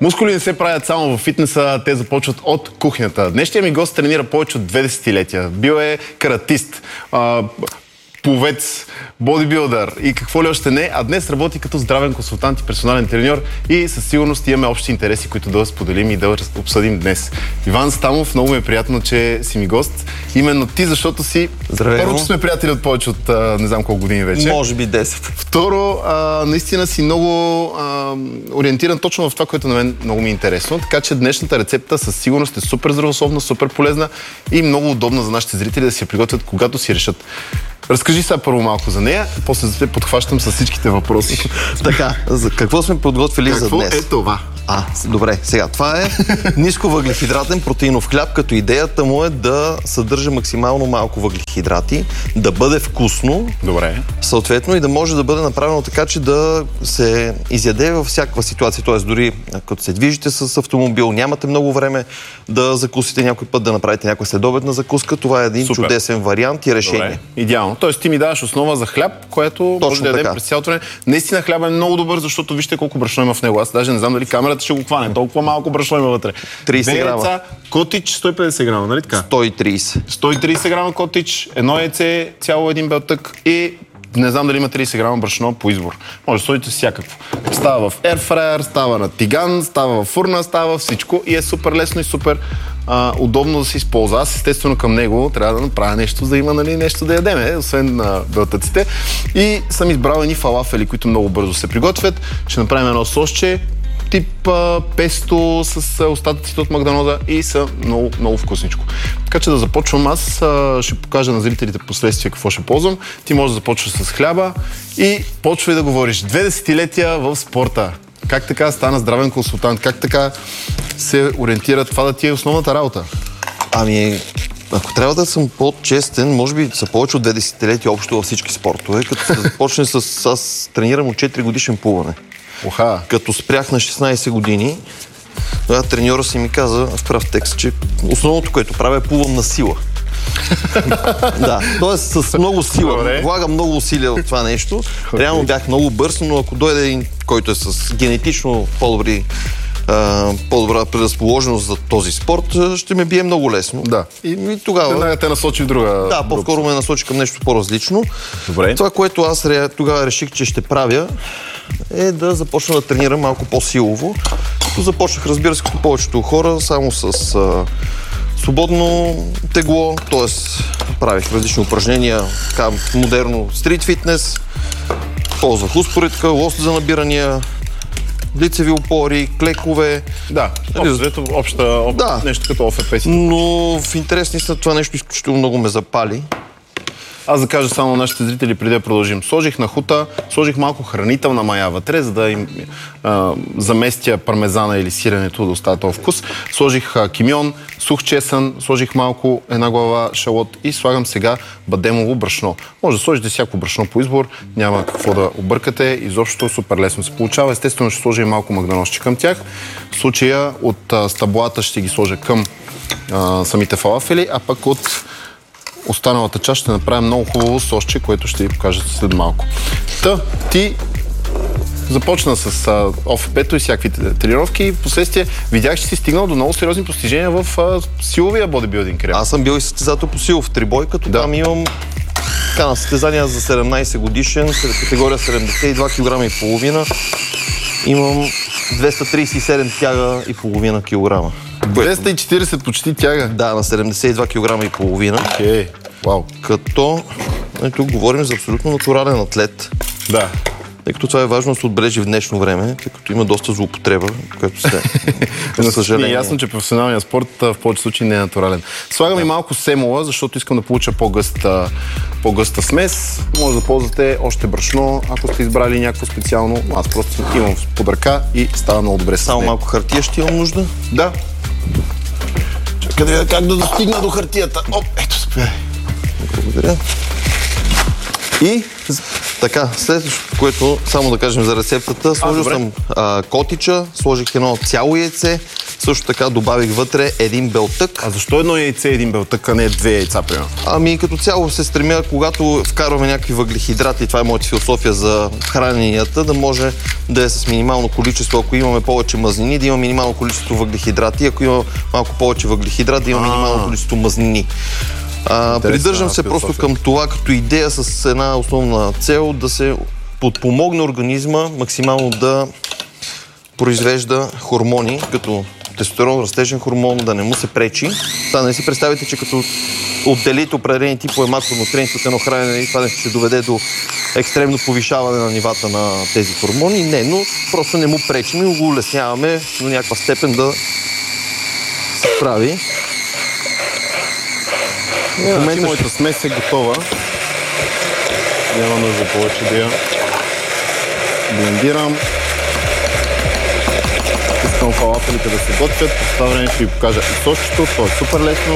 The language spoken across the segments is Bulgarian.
Мускули не се правят само в фитнеса, те започват от кухнята. Днешният ми гост тренира повече от 2 десетилетия. Бил е каратист, пловец, бодибилдър и какво ли още не, а днес работи като здравен консултант и персонален треньор и със сигурност имаме общи интереси, които да споделим и да обсъдим днес. Иван Стамов, много ми е приятно, че си ми гост. Именно ти, защото си... Здравей, първо, че сме приятели от повече от не знам колко години вече. Може би 10. Второ, наистина си много ориентиран точно в това, което на мен много ми е интересно. Така че днешната рецепта със сигурност е супер здравословна, супер полезна и много удобна за нашите зрители да си я приготвят, когато си решат. Разкажи сега първо малко за нея, после се подхващам с всичките въпроси. Така, за какво сме подготвили за днес? Какво е това? Добре, сега, това е ниско въглехидратен протеинов хляб, като идеята му е да съдържа максимално малко въглехидрати, да бъде вкусно, добре, съответно и да може да бъде направено така, че да се изяде във всякаква ситуация. Т.е. дори като се движите с автомобил, нямате много време да закусите някой път, да направите някаква следобедна закуска, това е един чудесен вариант и решение. Добре, идеално. Тоест ти ми даваш основа за хляб, което може да ядем през цялото време. Наистина хляба е много добър, защото вижте колко брашно има в него. Аз даже не знам дали камерата ще го хване. Толкова малко брашно има вътре. 30 грама. Котич 150 грама, нали така? 130. 130 грама котич, едно яйце, цяло един белтък и не знам дали има 30 грама брашно по избор. Може да сложите всякакво. Става в ерфрайер, става на тиган, става в фурна, става всичко и е супер лесно и супер удобно да се използва. Аз естествено към него трябва да направя нещо, за да има нещо да ядеме, освен белтъците. И съм избрал едни фалафели, които много бързо се приготвят. Ще направим едно сосче, тип песто с остатъците от Макдоналда и са много, много вкусничко. Така че да започвам аз, ще покажа на зрителите последствия какво ще ползвам. Ти можеш да започваш с хляба и почвай да говориш. 2 десетилетия в спорта. Как така стана здравен консултант? Как така се ориентира това да ти е основната работа? Ако трябва да съм по-честен, може би са повече от 2 десетилетия общо във всички спортове, като се започне с... Аз тренирам от 4 годишен плуване. Като спрях на 16 години, треньора си ми каза в прав текст, че основното, което правя е плувам на сила. Да, т.е. с много сила. Влагам много усилия в това нещо. Реално бях много бърз, но ако дойде един, който е с генетично по-добра предразположеност за този спорт, ще ме бие много лесно. Да. И тогава... те насочи в друга... Да, по-скоро ме насочи към нещо по-различно. Добре. Това, което аз тогава реших, че ще правя, е да започна да тренирам малко по-силово. Започнах, разбира се, като повечето хора, само с свободно тегло, т.е. правих различни упражнения, така модерно стрит фитнес, ползвах успоредка, лост за набирания, лицеви опори, клекове. Да, нещо като ОФП си. Но в интерес наистина това нещо изключително много ме запали. Аз да кажа само на нашите зрители, преди да продължим. Сложих на хута, сложих малко хранителна мая вътре, за да им заместя пармезана или сиренето да остава този вкус. Сложих кимьон, сух чесън, сложих малко една глава шалот и слагам сега бадемово брашно. Може да сложите всяко брашно по избор, няма какво да объркате, изобщо супер лесно се получава. Естествено ще сложа и малко магданосче към тях. В случая от стъблата ще ги сложа към самите фалафели, а пък от останалата част ще направим много хубаво сосче, което ще ви покажа след малко. Ти започна с ОФП-то и всякакви тренировки и в последствие видях, че си стигнал до много сериозни постижения в силовия бодибилдинг. Аз съм бил и състезател по силов трибой, като там имам на състезания за 17 годишен, категория 72 кг и половина. Имам 237 тяга и половина килограма. 240 почти тяга? Да, на 72 кг и половина. Окей, вау. Като, тук говорим за абсолютно натурален атлет. Да. Тъй като това е важно да се отбележи в днешно време, тъй като има доста злоупотреба, което се... Съжаление. Ясно, че професионалният спорт в повече случаи не е натурален. Слагам и малко семола, защото искам да получа по-гъста смес. Може да ползвате още брашно, ако сте избрали някакво специално. Аз просто имам под ръка и става много добре с Само малко хартия ще имам нужда? Да. Чакай как да достигна до хартията. Ето, спирай. Благодаря. И Така, следващото, което само да кажем за рецептата, сложил съм котича, сложих едно цяло яйце, също така добавих вътре един белтък. А защо едно яйце един белтък, а не 2 яйца, примерно? Ами като цяло се стремя, когато вкарваме някакви въглехидрати, това е моята философия за храненията, да може да е с минимално количество. Ако имаме повече мазнини, да има минимално количество въглехидрати, ако има малко повече въглехидрати, да има минимално количество мазнини. Придържам се просто към това като идея с една основна цел да се подпомогне организма максимално да произвежда хормони, като тестостерон, растежен хормон, да не му се пречи. Да не си представите, че като отделите определени типове макронутриенти от едно хранене, това нещо ще доведе до екстремно повишаване на нивата на тези хормони. Не, но просто не му пречим и го улесняваме до някаква степен да се справи. В момента моята смес е готова. Няма нужда повече да я блендирам. Искам фалафелите да се готвят. По това време ще ви покажа и сочето. То е супер лесно.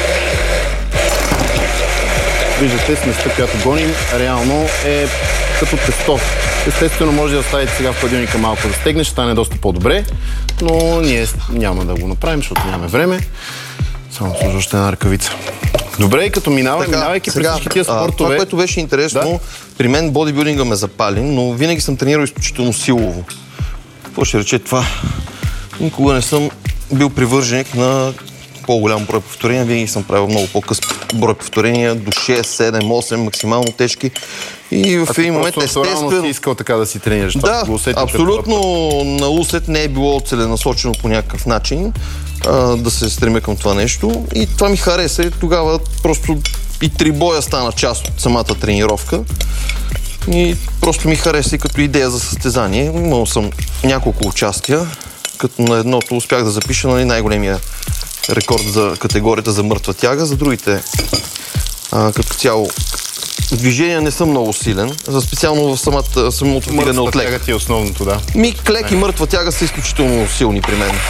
Виждате, сместа, която гоним, реално е като тесто. Естествено, може да оставите сега в хладилника малко да стегне, ще стане доста по-добре, но ние няма да го направим, защото нямаме време. Само сложа още една ръкавица. Добре, и като минавайки през всички тия спортове... Това, което беше интересно, при мен бодибилдинга ме запали, но винаги съм тренирал изключително силово. Какво ще рече това? Никога не съм бил привърженик на по-голям брой повторения, винаги съм правил много по-къс брой повторения, до 6, 7, 8, максимално тежки. И в един момент естествено... си искал така да си тренираш. Да, абсолютно на усет не е било целенасочено по някакъв начин да се стремя към това нещо. И това ми хареса и тогава просто и трибоя стана част от самата тренировка. И просто ми хареса и като идея за състезание. Имал съм няколко участия, като на едното успях да запиша най-големия рекорд за категорията за мъртва тяга. За другите, като цяло, движения не съм много силен, специално в самото вдигане от лек. Мъртва тяга ти е основното, да. Клек и мъртва тяга са изключително силни при мен.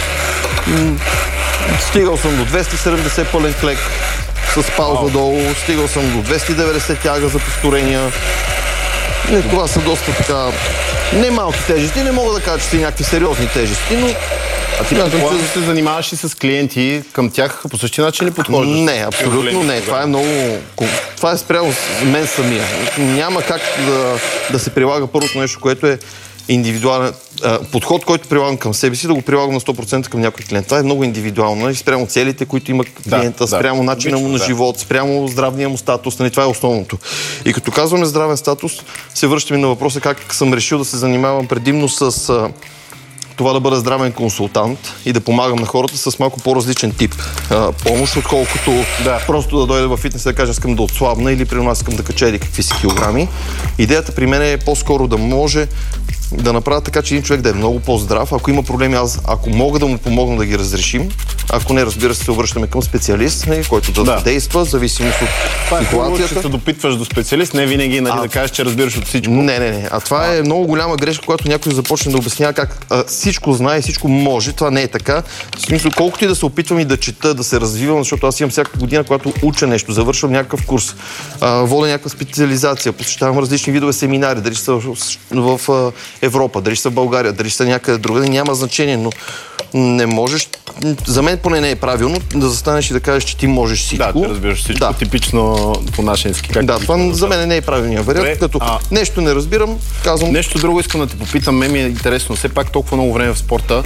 Стигал съм до 270 пълен клек с пауза долу, стигал съм до 290 тяга за повторения. Това са доста така немалки тежести, не мога да кажа, че са някакви сериозни тежести, но... А ти когато се занимаваш и с клиенти, към тях по същия начин ли подхождаш? Не, абсолютно не. Това е много... Това е спрямо мен самия. Няма как да се прилага първото нещо, което е индивидуален подход, който прилагам към себе си, да го прилагам на 100% към някой клиент. Това е много индивидуално. И спрямо целите, които има клиента, спрямо начина му на живот, спрямо здравния му статус. Това е основното. И като казваме здравен статус, се връщаме на въпроса как съм решил да се занимавам предимно с това да бъда здравен консултант и да помагам на хората с малко по-различен тип помощ, отколкото просто да дойда във фитнес и да кажа искам да отслабна или при нас искам да кача или какви си килограми. Идеята при мен е по-скоро да може да направя така, че един човек да е много по-здрав. Ако има проблеми, ако мога да му помогна да ги разрешим, ако не, разбира се обръщаме към специалист, който да действа, зависимост от ситуацията. Че се допитваш до специалист, не винаги да кажеш, че разбираш от всичко. Не. А това е много голяма грешка, когато някой започне да обяснява как всичко знае, всичко може. Това не е така. В смисъл, колкото и да се опитвам и да чета, да се развивам, защото аз имам всяка година, когато уча нещо, завършвам някакъв курс, водя някаква специализация, посещавам различни видове семинари, дали са в Европа, дали са в България, дали са някъде другаде, няма значение, но не можеш, за мен поне не е правилно да застанеш и да кажеш, че ти можеш всичко. Да, ти разбираш всичко, типично по-нашенски. Това за мен не е правилният вариант, като нещо не разбирам, казвам... Нещо друго искам да те попитам, ми е интересно, все пак толкова много време в спорта.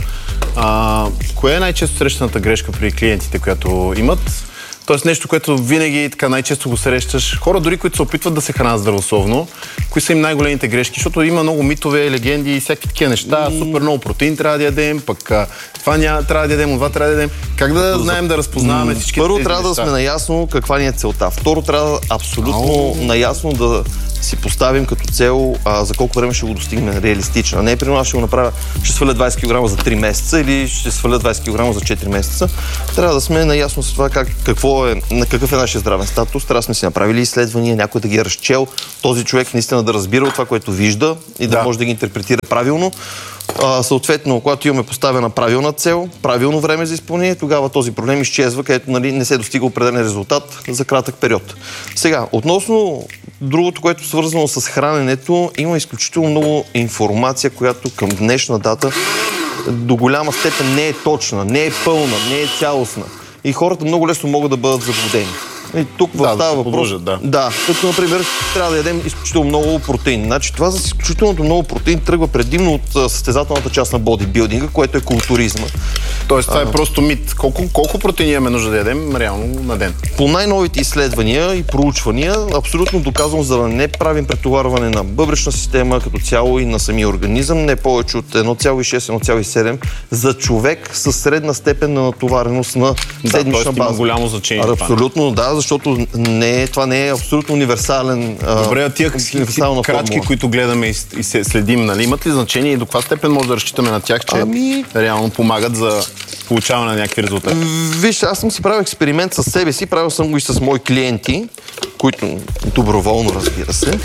Кое е най-често срещаната грешка при клиентите, която имат? Тоест нещо, което винаги така най-често го срещаш. Хора, дори които се опитват да се хранят здравословно, кои са им най-големите грешки, защото има много митове, легенди и всякакви такива неща. Супер много протеин трябва да ядем, пък това трябва да ядем, това трябва да ядем. Как да знаем да разпознаваме всички тези неща? Първо трябва да сме наясно каква ни е целта. Второ трябва абсолютно наясно да си поставим като цел за колко време ще го достигнем реалистично. Не е примерно, аз ще го направя, ще сваля 20 кг за 3 месеца или ще сваля 20 кг за 4 месеца. Трябва да сме наясно с това какъв е нашия здравен статус. Трябва да сме си направили изследвания, някой да ги е разчел, този човек наистина да разбира от това, което вижда и да може да ги интерпретира правилно. Съответно, когато имаме поставена правилна цел, правилно време за изпълнение, тогава този проблем изчезва, където не се достига определен резултат за кратък период. Сега, относно другото, което е свързано с храненето, има изключително много информация, която към днешна дата до голяма степен не е точна, не е пълна, не е цялостна. И хората много лесно могат да бъдат заблудени. И тук става въпрос. Да, като например трябва да ядем изключително много протеин. Значи това за изключително много протеин тръгва предимно от състезателната част на бодибилдинга, което е културизма. Тоест това е просто мит. Колко протеини имаме нужда да ядем реално на ден? По най-новите изследвания и проучвания, абсолютно доказано, за да не правим претоварване на бъбречна система като цяло и на самия организъм, не повече от 1,6-1,7 за човек със средна степен на натовареност на седмична база. Има голямо значение. Абсолютно, да, защото това не е абсолютно универсален. Добре, тия крачки, които гледаме и се следим, нали, имат ли значение и до каква степен може да разчитаме на тях, че реално помагат за получаване на някакви резултати? Виж, аз съм си правил експеримент с себе си, правил съм го и с мои клиенти, които доброволно, разбира се.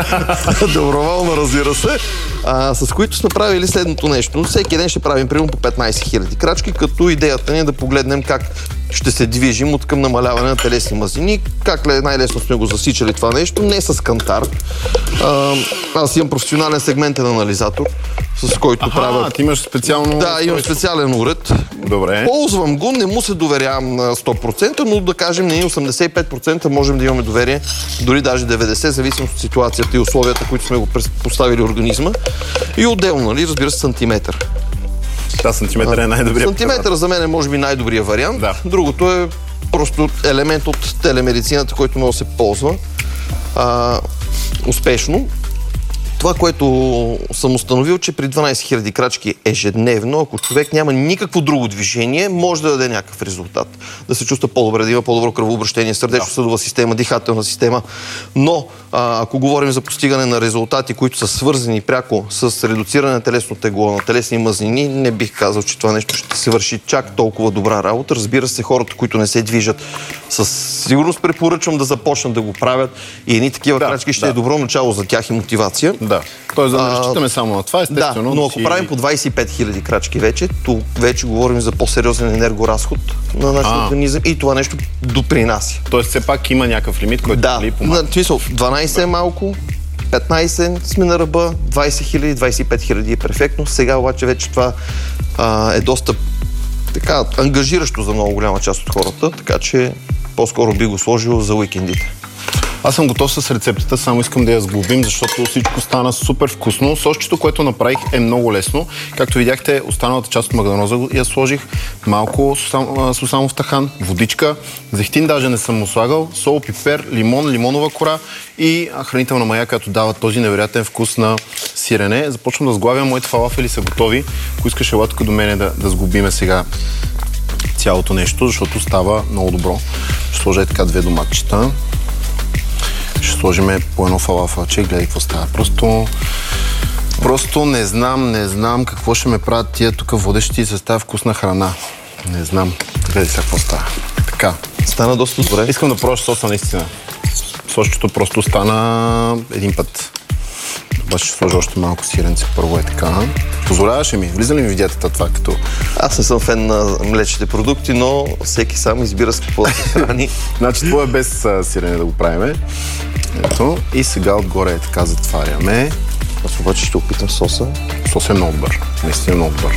С които сме правили следното нещо. Всеки ден ще правим примерно по 15 000 крачки, като идеята ни е да погледнем как ще се движим от към намаляване на телесни мазнини, как най-лесно сме го засичали това нещо, не с кантар. Аз имам професионален сегментен анализатор, с който правя... Ти имаш специално... Да, имам специален уред. Добре. Ползвам го, не му се доверявам на 100%, но да кажем на 85% можем да имаме доверие, дори даже 90%, зависимо от ситуацията и условията, които сме го поставили организма. И отделно, нали, разбира се, сантиметър. Да, сантиметър е най-добрият. Сантиметър за мен е може би най-добрият вариант. Да. Другото е просто елемент от телемедицината, който може да се ползва успешно. Това, което съм установил, че при 12 000 крачки ежедневно, ако човек няма никакво друго движение, може да даде някакъв резултат. Да се чувства по-добре, да има по-добро кръвообращение, сърдечно-съдова система, дихателна система. Но, ако говорим за постигане на резултати, които са свързани пряко с редуциране на телесно тегло, на телесни мазнини, не бих казал, че това нещо ще се върши чак толкова добра работа. Разбира се, хората, които не се движат, със сигурност препоръчвам да започнат да го правят и едни такива крачки ще е добро начало за тях и мотивация. Да. Тоест да не разчитаме само на това, естествено. Да, но ако правим по 25 000 крачки вече, то вече говорим за по-сериозен енергоразход на нашия организъм и това нещо допринася. Тоест все пак има някакъв лимит, който ли помага. В смисъл, 12 е малко, 15 сме на ръба, 20 000, 25 000 е перфектно. Сега обаче вече това е доста така ангажиращо за много голяма част от хората, така че по-скоро би го сложил за уикендите. Аз съм готов с рецептата, само искам да я сглобим, защото всичко стана супер вкусно. Сосчето, което направих, е много лесно. Както видяхте, останалата част от магданоза я сложих, малко сусамов тахан, водичка, зехтин даже не съм му слагал, сол, пипер, лимон, лимонова кора и хранителна мая, която дава този невероятен вкус на сирене. Започвам да сглавям, моите фалафели са готови. Ако искаш, ела тук до мене да сглобиме сега цялото нещо, защото става много добро. Ще сложа така 2 доматчета. Ще сложим по едно фалафелче, гледай какво става. Просто не знам какво ще ме правят тия тук водещи с тази вкусна храна. Не знам. Гледай сега какво става. Така. Стана доста добре. Искам да пробваш соса наистина. Сосчето просто стана един път. Обаче ще сложа още малко сиренце. Първо е така. Позволяваш ли ми? Влиза ли ми в диетата това като... Аз не съм фен на млечните продукти, но всеки сам избира с какво да се храни. Значи това е без сирене да го правим. Ето. И сега отгоре е така затваряме. Аз обаче ще опитам соса. Сос е много добър. Наистина много добър.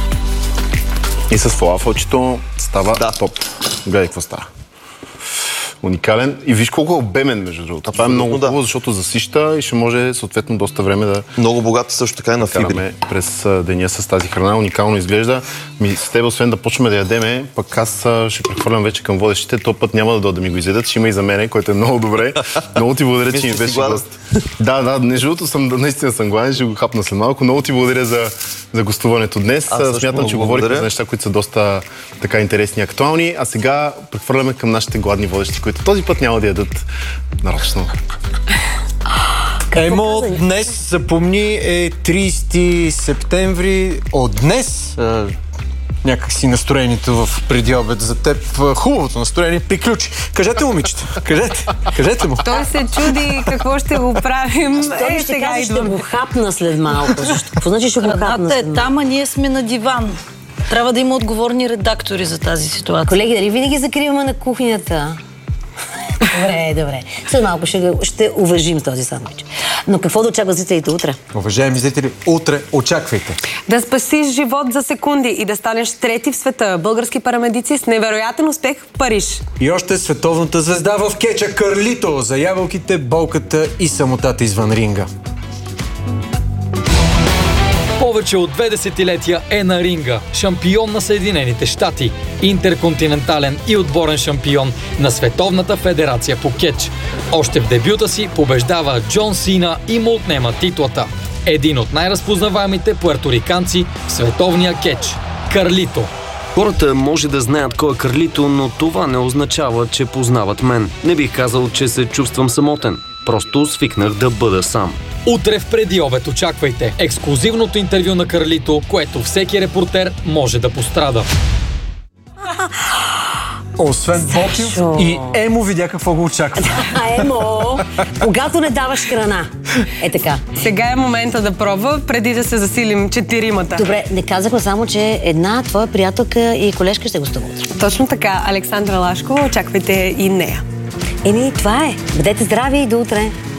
И с фалафелчето става топ. Гледай какво става. Уникален. И виж колко е обемен, между другото. Това е много хубаво, защото засища и ще може съответно доста време да... Много богат също така и на фибри. През деня с тази храна. Уникално изглежда. С теб, освен да почваме да ядеме, пък аз ще прехвърлям вече към водещите. То път няма да дойдат да ми го изядат. Ще има и за мене, което е много добре. Много ти благодаря, че ми беше гост. Да, между другото наистина съм гладен, ще го хапна след малко. Много ти благодаря за гостуването днес. Смятам, че говорихме за неща, които са доста така интересни и актуални. А сега прехвърляме към нашите гладни водещи, които този път няма да ядат нарочно. Емо, днес, запомни, е 30 септември. От днес някакси настроението в преди обед за теб. Хубавото настроение приключи. Кажете, момичета, кажете му. Той се чуди какво ще го правим. Той ще каже, ще го хапна след малко. Какво значи ще го хапна след малко? Там, а ние сме на диван. Трябва да има отговорни редактори за тази ситуация. Колеги, дали винаги закриваме на кухнята? Добре. След малко ще уважим този сандвич. Но какво да очаква зрителите утре? Уважаеми зрители, утре очаквайте. Да спасиш живот за секунди и да станеш трети в света. Български парамедици с невероятен успех в Париж. И още световната звезда в кетча Карлито за ябълките, болката и самотата извън ринга. Повече от 2 десетилетия е на ринга. Шампион на Съединените щати, интерконтинентален и отборен шампион на Световната федерация по кетч. Още в дебюта си побеждава Джон Сина и му отнема титлата. Един от най-разпознаваемите пуерториканци в световния кетч – Карлито. Хората може да знаят кой е Карлито, но това не означава, че познават мен. Не бих казал, че се чувствам самотен. Просто свикнах да бъда сам. Утре в преди обед очаквайте ексклузивното интервю на Карлито, което всеки репортер може да пострада. Освен Ботев и Емо видя какво го очаква. Емо, когато не даваш храна. Е така. Сега е момента да пробва, преди да се засилим 4-мата. Добре, не казахме само, че една твоя приятелка и колежка ще гостува утре. Точно така, Александра Лашкова, очаквайте и нея. Това е. Бъдете здрави и до утре.